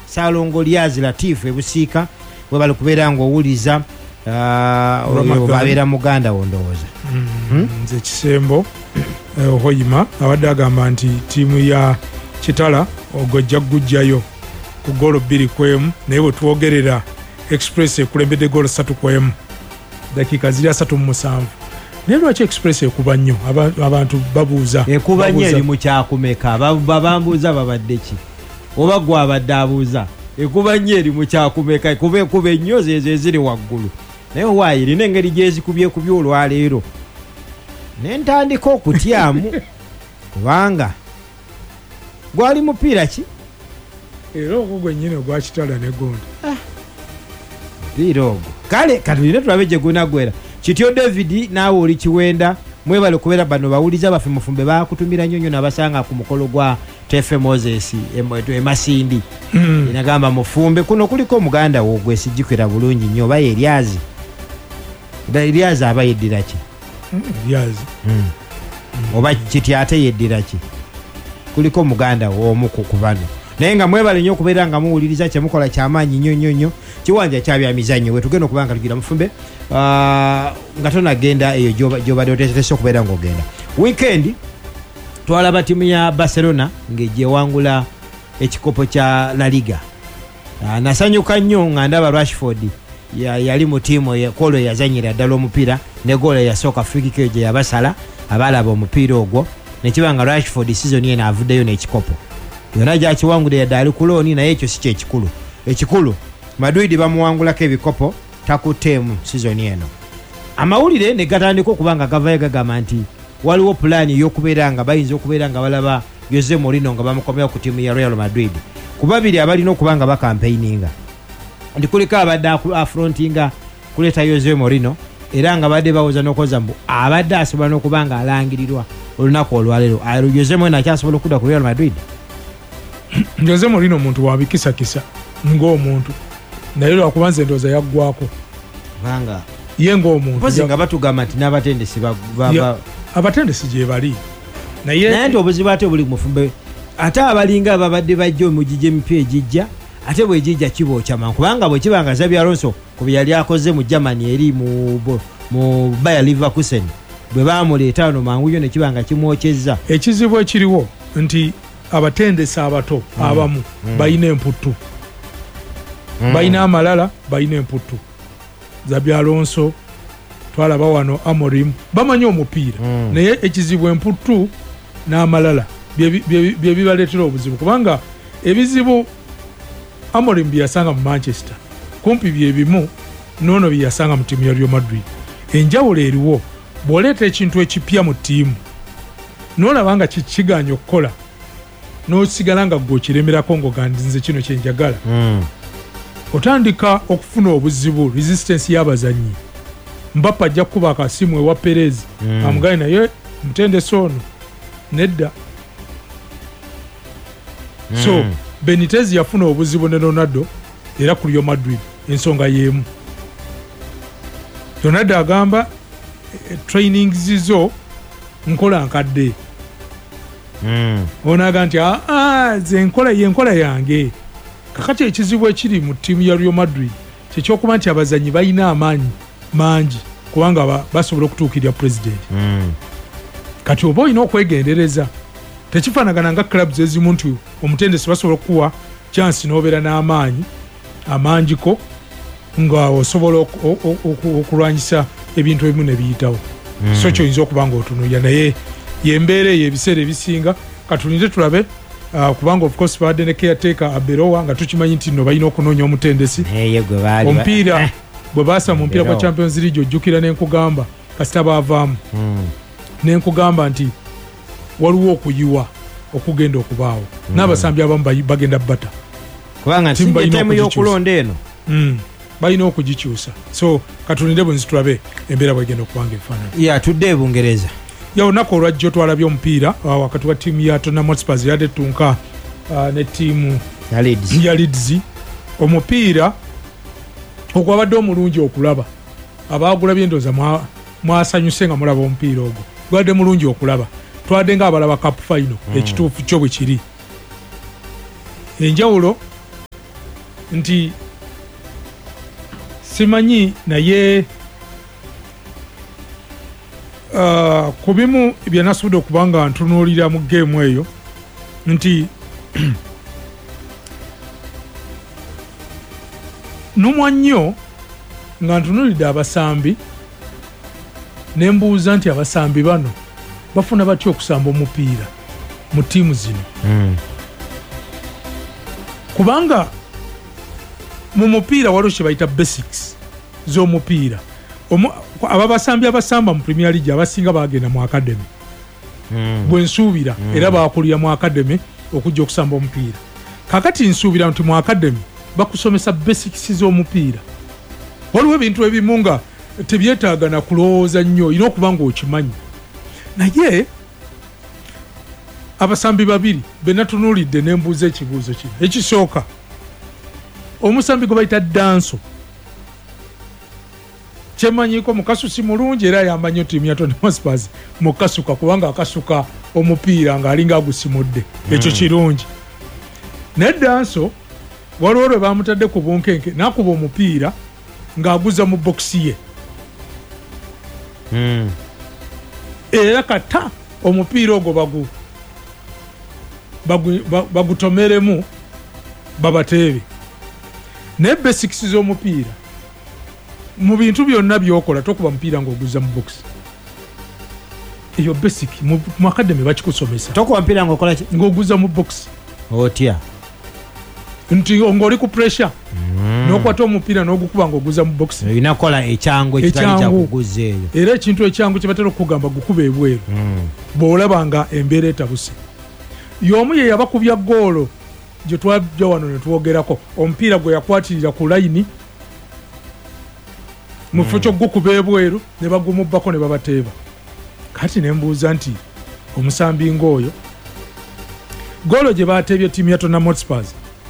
Salongo Lyazi Latif ebusiika bwe bali kubeera ng'owuliza babeera muganda wondowooza nze Kisembo Hoyima abadde agamba nti ttiimu ya Kitala ogojja gujjayo ku goolo 2-1 naye bwe twogerera Express ekulembedde goolo 3-1 dakiika ziri 37 naye lwaki Express ekuba nnyo abantu babuuza ekuba nnyo eri mu kyakumeka babambuuza babadde ki oba gwe abadde abuuza ekuba nnyo eri mu kyakumeka kuba ennyo zezo eziri waggulu naye waayi erina engeri gyezikubye olwaleero ne ntandika okutyamu kubanga gwali mupiira ki era ogwo gwennyini ogwa Kitala ne Gondi mupiira ogwo kale katulina tulabe gye gunagwera kityo David naawe oli Kiwenda mwebale kubeera bano bawuliza baffe mufumbe bakutumira nnyo nabasanga ku mukolo gwa Tefe Moses Masindi inagamba mufumbe kuno kuliko omuganda wo gwe sijikwera bulungi nnyo oba Eryazi aba yeddira ki Eryazi oba Kityate yeddira ki kuliko omuganda wo omu ku bano naye nga mwebale nnyo okubeera nga muwuliriza kyemukola kyamaanyi nnyo Kiwanja kyabyamizannyo we tugenda okuba nga tugira mufumbe nga tonagenda eyo gyobadde oteesetese okubeera ng'ogenda weekend twalaba ttiimu ya Barcelona ng'egyewangula ekikopo kya La Liga nasanyuka nnyo nga ndaba Rashford yali mu ttiimu kolo yazanyira ddala omupiira ne goolo yasooka frikiko gye yabasala abalaba omupiira ogwo nekiba nga Rashford season eno avuddeyo n'ekikopo yonna gyakiwangula yadde ali ku looni naye ekyo si kyekikulu ekikulu Madrid bamuwangulako ebikopo takutteemu season eno amawulire ne gatandika okuba nga gavayo gagamba nti waliwo pulaani ey'okubeera nga bayinza okubeera nga balaba Jose Mourinho nga bamukomera ku ttiimu ya Real Madrid ku babiri abalina okuba nga bakampeininga ndi kuliko abadde afrontinga kuleeta Jose Mourinho era nga badde bawoza n'okoza mbu abadde asobola n'okuba nga alangirirwa olunaku olwaleero Jose Mourinho akyasobola okudda ku Real Madrid Jose Mourinho omuntu wabikisakisa ng'omuntu naye lwakuba nze ndowooza yaggwako kubanga ye ng'omuntu mpozi nga batugamba nti n'abatendesi abatendesi gye bali naye nti obuzibu ate buli mufumbe ate abalinga ababadde bajja omugijja emipya egijja ate bwegijja kibookyamangu kubanga bwe kiba nga Xabi Alonso ku bye yali akoze mu Germany eri mu Bayer Leverkusen bwe baamuleeta wano mangu yo ne kiba nga kimwokyezza ekizibu ekiriwo nti abatendesi abato abamu balina emputtu balina amalala balina emputtu Xabi Alonso twalaba wano Amorim bamanyi omupiira naye ekizibu emputtu n'amalala bye bibaleetera obuzibu kubanga ebizibu Amorim bye yasanga mu Manchester kumpi bye bimu noono bye yasanga mu ttiimu ya Real Madrid enjawulo eriwo bw'oleeta ekintu ekipya mu ttiimu n'olaba nga kiganya okukola n'osigala nga gwe okiremerako ng'ogandinze kino kyenjagala otandika okufuna obuzibu resistance y'abazannyi Mbappe ajja kuba akasimu ewa Perez amugaye naye mutendesi ono nedda so Benitez yafuna obuzibu ne Ronaldo era ku Real Madrid ensonga y'emu Ronaldo agamba training zizo nkola nkadde onaga nti ze enkola yange kakati ekizibu ekiri mu ttiimu ya Real Madrid kyekyokuba nti abazannyi balina amaanyi mangi kubanga basobola okutuukirira president kati oba olina okwegendereza tekifaanagana nga clubs ezimu nti omutendesi basobola okuwa chance n'obeera n'amaanyi amangiko nga osobola okulwanyisa ebintu ebimu ne biyitawo so kyoyinza okuba nga otunuulira naye yembeera eyo ebiseera ebisinga katulinde tulabe kubanga of course badde ne caretaker Aberowa nga tukimanyi nti no balina okunoonya omutendesi omupiira bwe baasama omupiira gwa Champions League ojjukira n'enkugamba kasita baavaamu n'enkugamba nti waliwo okuyiwa okugenda okubaawo n'abasambi abamu bagenda bata kubanga ntimu y'okulonda eno balina okugikyusa so katulinde bwenzi tulabe embeera bwegenda okubanga ebifaananyi tudde e Bungereza olunaku olwajjo twalabye omupiira wakati wa ttiimu ya Tottenham Hotspur yadde ettunka ne ttiimu ya Leeds omupiira ogwabadde omulungi okulaba abaagulabye endowooza mwasanyuse nga mulaba omupiira ogwo gwabadde mulungi okulaba twadde nga abalaba cup final ekituufu kyo bwe kiri enjawulo nti simanyi naye ku bimu byenasobodde okuba nga ntunuulira mu geemu eyo nti numwa nnyo nga ntunuulidde abasambi ne mbuuza nti abasambi bano bafuna batya okusamba omupiira mu ttiimu zino kubanga mu mupiira waliwo kye bayita basics z'omupiira ababasambi abasamba mu Premier League abasinga bagenda mu academy bwe nsuubira era bakulira mu academy okujja okusamba omupiira kakati nsuubira nti mu academy bakusomesa basics z'omupiira waliwo ebintu ebimu nga tebyetaaga na kulowooza nnyo olina okuba nga okimanyi naye abasambi babiri benatunuulidde nembuuza ekibuuzo kino ekisooka omusambi gwe bayita danso kyemanyiko mukasusi mulungi era yamanyi ttiimu ya Tottenham Hotspur mukasuka kubanga akasuka omupiira ng'alinga agusimudde ekyo kirungi ne danso waliwo lwe bamutadde ku bunkenke nakuba omupiira ng'aguza mu bokisi ye era kata omupiira ogwo bagutomeremu babateebe naye basics z'omupiira mu bintu byonna byokola tokuba mupiira ng'oguza mu bokisi eyo basic mu academy bakikusomesa tokuba mupiira ng'okola ki ng'oguza mu bokisi otya nti ng'oli ku pressure n'okwata omupiira n'ogukuba ng'oguza mu bokisi olina kukola ekyangu ekitali kyakuguza eyo era ekintu ekyangu kye batera okukugamba gukuba ebweru bw'olaba nga embeera etabuse y'omu ye yabakubya goolo gye twajja wano ne twogerako omupiira gwe yakwatirira ku layini mu kifo ky'ogukuba ebweru ne bagumubbako ne babateeba kati ne mbuuza nti omusambi ng'oyo goolo gye baateebye ttiimu ya Tottenham Hotspur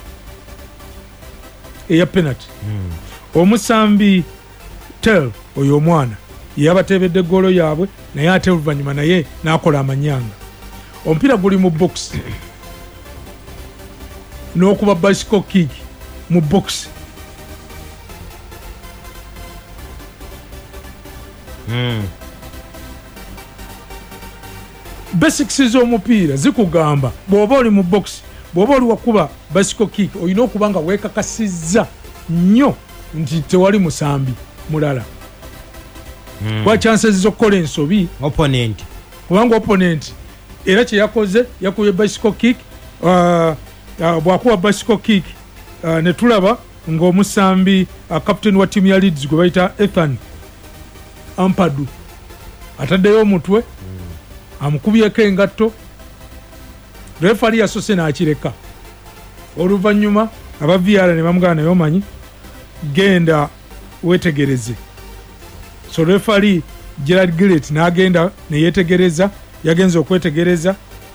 eya penalty omusambi tel oyo omwana yabateebedde goolo yaabwe naye ate oluvannyuma naye n'akola amanyanga omupiira guli mu box n'okuba bicycle kick mu box basics z'omupiira zikugamba bw'oba oli mu box bw'oba oli wakuba bicycle kick olina okuba nga weekakasizza nnyo nti tewali musambi mulala kwa chances z'okukola ensobi opponent kubanga opponent era kye yakoze yakubye bicycle kick bw'akuba bicycle kick ne tulaba ng'omusambi captain wa ttiimu ya Leeds gwe bayita Ethan Ampadu ataddeyo omutwe amukubyeko engatto refari yasose n'akireka oluvannyuma aba VR ne bamugana naye omanyi genda wetegereze so refari Gerard Gillett n'agenda ne yetegereza yagenze okwetegereza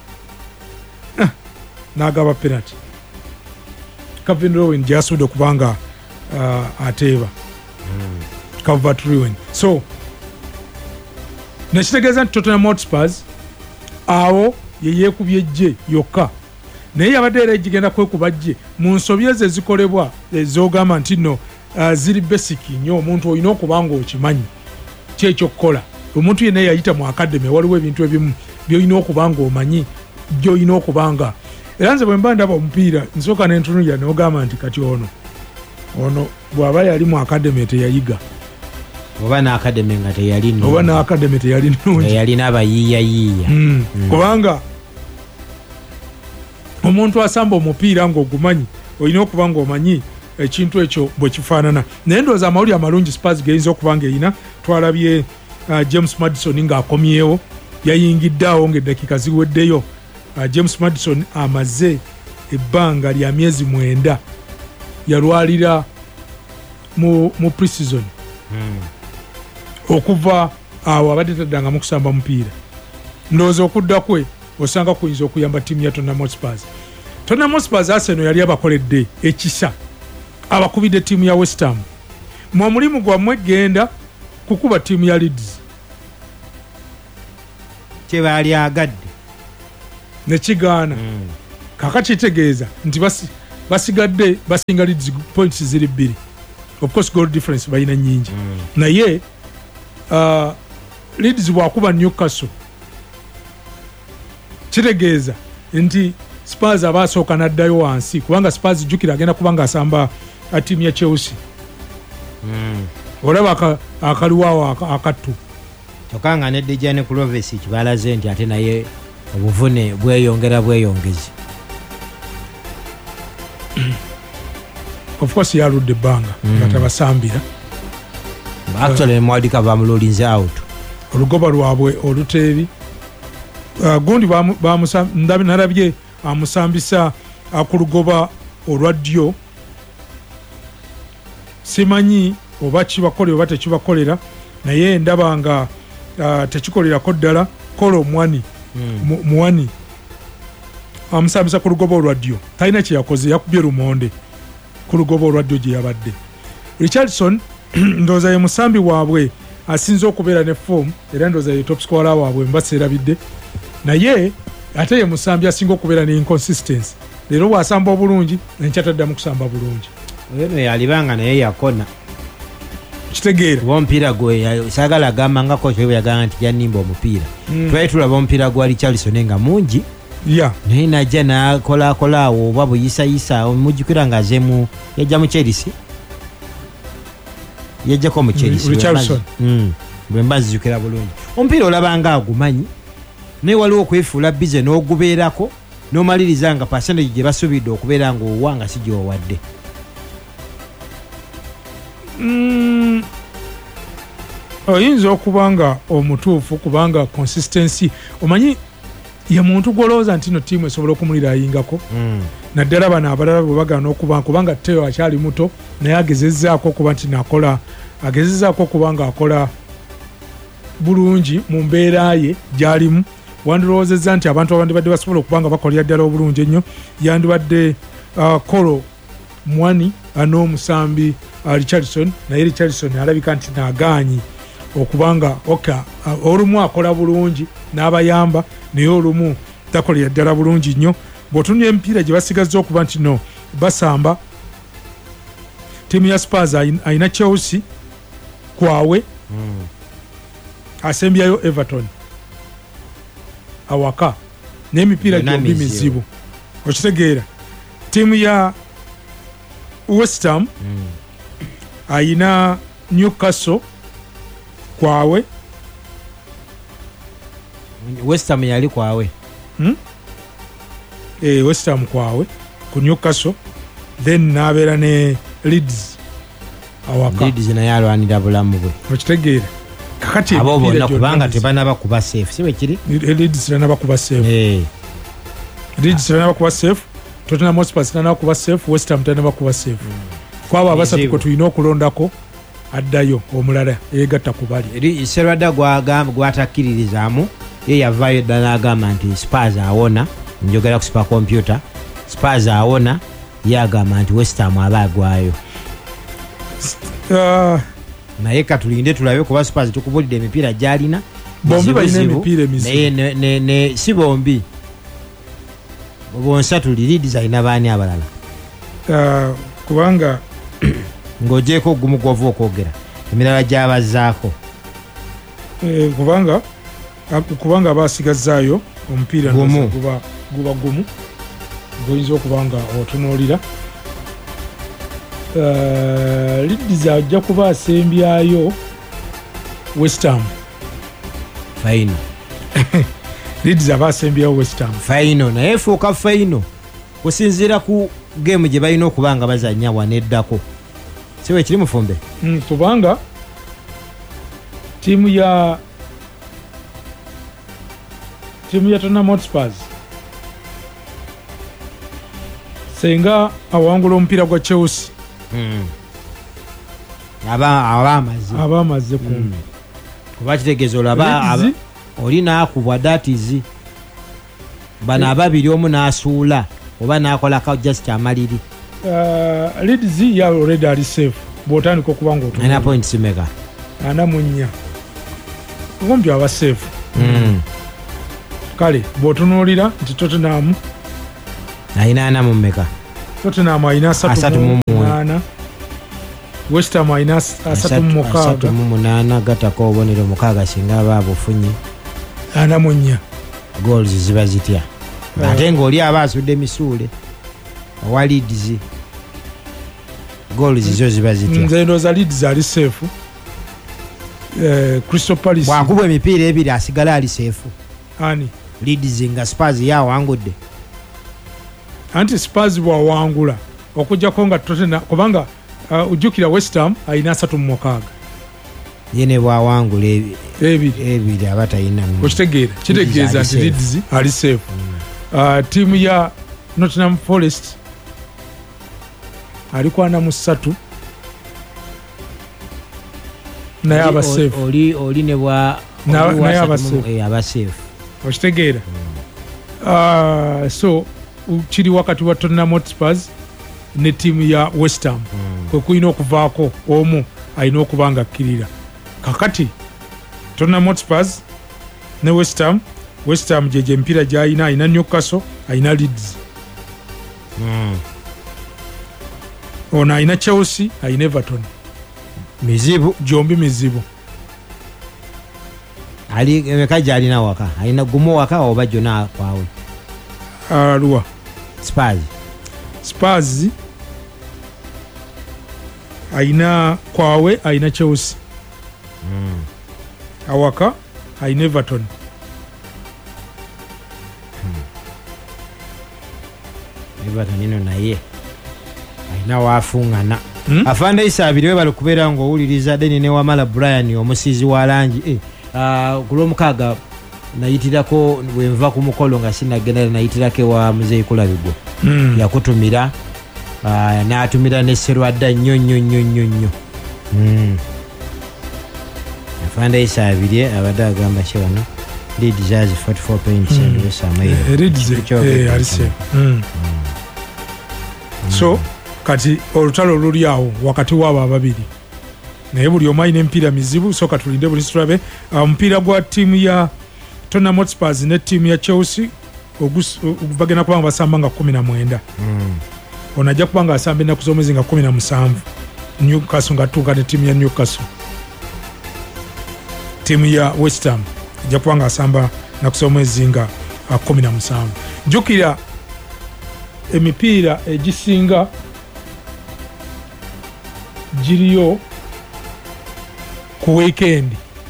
n'agaba penalty Calvin Lewin gyasudde okubanga ateeba Calvert Lewin so nekitegeeza nti Tottenham Hotspur awo yeyeekubye ejje yokka naye yabadde era egigenda kwekuba jje mu nsobi ezo ezikolebwa ezogamba nti nno ziri basic nnyo omuntu olina okuba nga okimanyi kyekyokukola omuntu yenna yayita mu academy waliwo ebintu ebimu byolina okuba nga omanyi byolina okuba nga era nze bwe mba ndaba omupiira nsooka n'entunulira n'ogamba nti kati ono bw'aba yali mu academy teyayiga oba n'academy nga teyali oba n'academy teyali nnungi yalina abayiiyayiiya kubanga omuntu asamba omupiira ng'ogumanyi olina okuba ng'omanyi ekintu ekyo bwe kifaanana naye ndowooza amawulire amalungi Spurs geyinza okuba ng'erina twalabye James Maddison ng'akomyewo yayingidde awo ng'eddakiika ziweddeyo James Maddison amaze ebbanga lya myezi 9 yalwalira mu pre-season okuva awo abadde taddanga mu kusamba mupiira ndowooza okudda kwe osanga kuyinza okuyamba ttiimu ya Tottenham Hotspur. Tottenham Hotspur Arsenal yali abakoledde ekisa abakubidde ttiimu ya West Ham mu omulimu gwammwe genda kukuba ttiimu ya Leeds kye baali agadde nekigaana kakati kitegeeza nti basigadde basinga Leeds points ziri 2. Of course goal difference bayina nyingi. Naye Leeds bwakuba Newcastle kitegeeza nti Spurs abasooka naddayo wansi kubanga Spurs jukira agenda kubanga asamba timu ya Chelsea. Olaba akaliwawo akattu tokanga ne Dejan Kulovic kibalaze nti ate naye obuvune bweyongezi. Of course yaludde banga nga tabasambira. Actually mwadika bamulolinze out. Olugoba lwabwe oluteebi gundi narabye amusambisa ku lugoba olwaddyo. Simanyi oba kibakole oba tekibakolera naye ndaba nga tekikolerako ddala kola omwani muwani amusambisa ku lugoba olwaddyo talina kyeyakoze yakubye lumonde ku lugoba olwaddyo gye yabadde. Richardson ndowooza ye musambi waabwe asinze okubeera ne form era ndowooza ye top scorer waabwe mbaseerabidde naye ate ye musambi asinga okubeera ne inconsistency. Leero bw'asamba obulungi nenkyataddamu kusamba bulungi. Eno yalibanga naye yakona kitegeera omupiira gwe sagala agamba nga kocha bwe yagamba nti yanimba omupiira twali tulaba omupiira gwa Richardson nga mungi naye najja nakolakolaawo oba buyisayisa omujjukira nga azemu yajja mu Chelsea yajjako mu Chelsea bwe mbazijjukira bulungi. Omupiira olabanga agumanyi naye waliwo okwefuula bize n'ogubeerako n'omaliriza nga percentage gye basuubidde okubeera nga owanga si gy'owadde. Oyinza okuba nga omutuufu kubanga consistency omanyi ye muntu gwolowooza nti no tiimu esobola okumulira ayingako naddala bano abalala bwe bagana okuba kubanga Teo akyali muto naye agezezzaako okuba nti agezezzaako okuba nga akola bulungi mu mbeera ye gy'alimu. Wandirowoozezza nti abantu abandibadde basobola okuba nga bakolera ddala obulungi ennyo yandibadde Kolo Mwani n'omusambi Richardson naye Richardson alabika nti nagaanyi okubanga olumu akola bulungi n'abayamba naye olumu takolera ddala bulungi nnyo. Bw'otunnya emipiira gye basigazza okuba nti no basamba tiimu ya Spurs ayina Chelsea kwawe asembyayo Everton awaka n'emipiira gyombi mizibu okitegeera. Tiimu ya West Ham ayina Newcastle kwawe. West Ham yali kwawe West Ham kwawe ku Newcastle then nabeera ne Leeds awaka. Leeds naye alwanira bulamu bwe okitegeera kakati abo bonna kubanga tebanaba kuba safe si bwe kiri. Leeds tanaba kuba safe Leeds tanaba kuba safe Tottenham Hotspur tanaba kuba safe West Ham tanaba kuba safe. Kwabo abasatu ko tulina okulondako addayo omulala yegatta ku bali. Serwada gwatakkiririzaamu ye yavaayo ddala n'agamba nti Spurs awona njogera ku super computer Spurs awona ye agamba nti West Ham aba agwayo. Naye katulinde tulabe kuba Spurs tukubulidde emipiira gy'alina bombi balina emipiira emizibu naye si bombi bonsatu Leeds alina baani abalala kubanga ng'ogyeko ogumu gwova okwogera emirala gy'abazzaako kubanga basigazzaayo omupiira guba gumu goyinza okuba nga otunuulira. Leeds ajja kuba asembyayo West Ham final. Leeds aba asembyayo West Ham final naye efuuka final kusinziira ku geemu gye balina okuba nga bazannya waneddako si bwe kiri Mufumbe. Kubanga tiimu ya Tottenham Hotspur senga awangula omupiira gwa Chelsea aba amaze kumbi kuba kitegeeza olaba oli naakubwa datizi bano ababiri omu n'asuula oba n'akolako just amaliri. Leeds ya already ali safe bw'otandika okuba nga ana points meka 44 kumpi aba safe. Kale bw'otunuulira nti Tottenham ayina 4 meka Tottenham ayina 3 West Ham ayina 3 gatako obonero 6 singa ababufunye 4 goals ziba zitya ate ng'oli aba asudde misuule owa Leeds goals zo ziba zitya nze ndowooza Leeds ali safe Crystal Palace bwakubwa emipiira ebiri asigala ali safe ani Leeds nga Spurs yawangudde anti Spurs bwawangula okujjako nga Tottenham kubanga ujjukira West Ham ayina 3 yene bwawangula ebiri abatayina okitegeera kitegeeza nti Leeds ali safe tiimu ya Nottingham Forest alikwana mu 3 naye aba safe oli ne bwa naye aba safe okitegeera so kiri wakati wa Tottenham Hotspur ne tiimu ya West Ham kwe kulina okuvaako omu alina okuba nga akkirira kakati Tottenham Hotspur ne West Ham gye emipiira gy'ayina ayina Newcastle ayina Leeds ono ayina Chelsea ayina Everton mizibu gyombi mizibu ali emekaja alina waka alina gumu waka oba jona kwawe alwa Spurs ayina kwawe ayina Chelsea awaka ayina Everton Everton ino naye ayina wafungana afande isabiriwe bali kubeera ng'owuliriza deni ne Wamala Brian omusizi wa langi ku Lwomukaaga nayitirako bwenva ku mukolo nga sinagenda nayitirako wa Muzeeyi Kulabigwa yakutumira n'atumira ne Sserwadda nnyo afande isabiriye abadde agamba ki wano Leeds has 44 points and West Ham so kati olutalo luli awo wakati wabo ababiri naye buli omu alina emipiira mizibu so katulinde buli tulabe omupiira gwa tiimu ya Tottenham Hotspur ne tiimu ya Chelsea bagenda kubanga basamba nga 19 ono ajja kubanga asamba ennaku z'omwezi nga 17 Newcastle nga tuuka ne tiimu ya Newcastle tiimu ya West Ham ajja kubanga asamba ennaku z'omwezi nga 17 jjukira emipiira egisinga giriyo ku weekend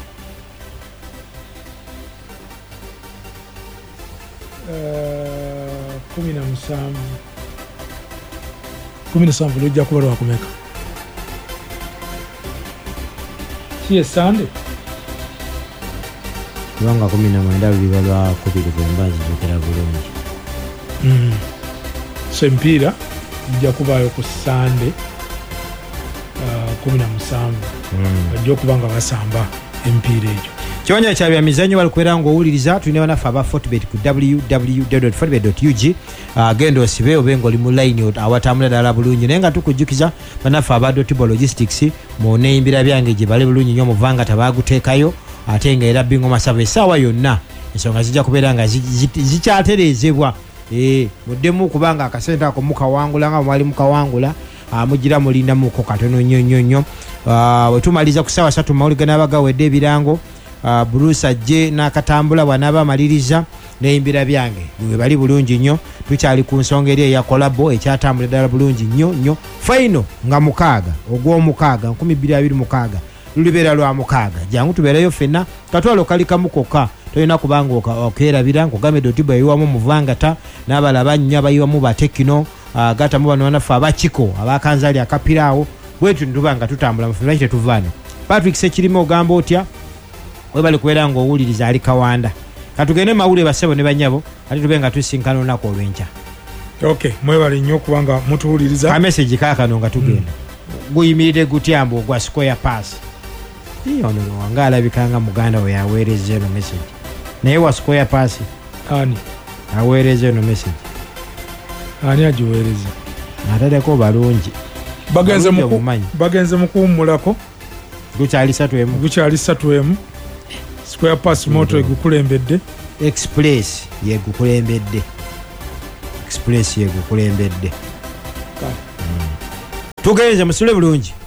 kumi na musanvu lujja kuba lwakumeka kiye Sunday kubanga 19 luliba lwakubiri bwemba nzijukira bulungi so empiira gijja kubaayo ku Sunday 17 bajja okuba nga basamba empiira egyo kiwanja kya byamizannyo bali kubeera ng'owuliriza tulina banaffe aba Fortbet ku www.fortbet.ug genda osibe obe ng'oli mu line awatambula ddala bulungi naye nga tukujjukiza banaffe aba Dotable Logistics mu neeyimbira byange gye bali bulungi nnyo muvanga tabaaguteekayo ate nga era bingo masaba essaawa yonna ensonga zijja kubeera nga zikyatereezebwa muddemu kubanga akasente ako mukawangula nga mwali mukawangula mugira mulindamuko katono nnyo bwe tumaliza ku ssaawa 3 mawulire n'abagawedde ebirango Bruce ajje n'akatambula bw'anaaba amaliriza n'eyimbira byange bwe bali bulungi nnyo tukyali ku nsonga eri eya kolabo ekyatambula ddala bulungi nnyo faino nga 6 ogw'omukaaga 2026 lulibeera lwa 6 jangu tubeerayo ffenna katwalo kali kamukoka tolina kubanga okerabira nkugambe Dotable yayiwamu muvangata n'abalaba nnyo abayiwamu batekino gatamu bano banaffe abakiko abakanzaali akapiraawo bwetu nituba nga tutambula mufulaki tetuvaano Patrick Sekirime ogamba otya webali kubeera ng'owuliriza ali Kawanda katugende mawulire basebo ne banyabo ate tube nga tusinkana olunaku olw'enkya mwebale nnyo kubanga mutuwuliriza kamesagi kaakano nga tugenda guyimirire gutyamba ogwa square pass ono wanga alabikanga muganda we yaweereza eno message naye wa square pass ani aweereza eno message ani agiweereza ataleko balungi bagenze mu kuwummulako gukyali 3M square pass moto egukulembedde express yegukulembedde tugenze musule bulungi